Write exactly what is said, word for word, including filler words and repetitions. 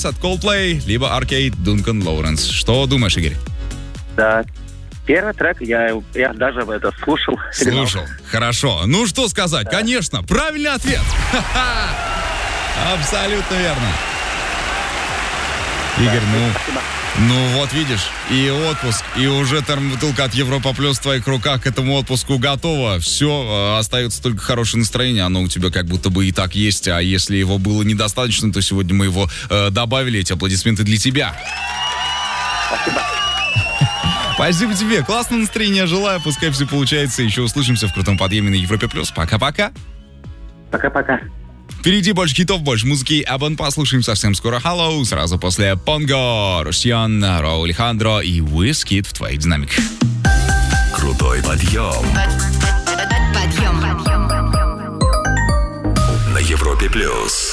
Paradise от Coldplay, либо Arcade Duncan Lawrence. Что думаешь, Игорь? Да, первый трек я, я даже это слушал. Слушал. Хорошо. Ну, что сказать? Да. Конечно, правильный ответ. Абсолютно верно. Игорь, ну... Спасибо. Ну вот видишь, и отпуск, и уже термобутылка от Европа Плюс в твоих руках к этому отпуску готова. Все, остается только хорошее настроение, оно у тебя как будто бы и так есть, а если его было недостаточно, то сегодня мы его э, добавили. Эти аплодисменты для тебя. Спасибо. Спасибо тебе, классное настроение желаю, пускай все получается. Еще услышимся в крутом подъеме на Европе Плюс. Пока-пока. Пока-пока. Впереди больше хитов, больше музыки. Абон послушаем совсем скоро. Hello, сразу после Понго, Русьян, Рауль Алехандро и Wizkid в твоих динамиках. Крутой подъем. Подъем. На Европе Плюс.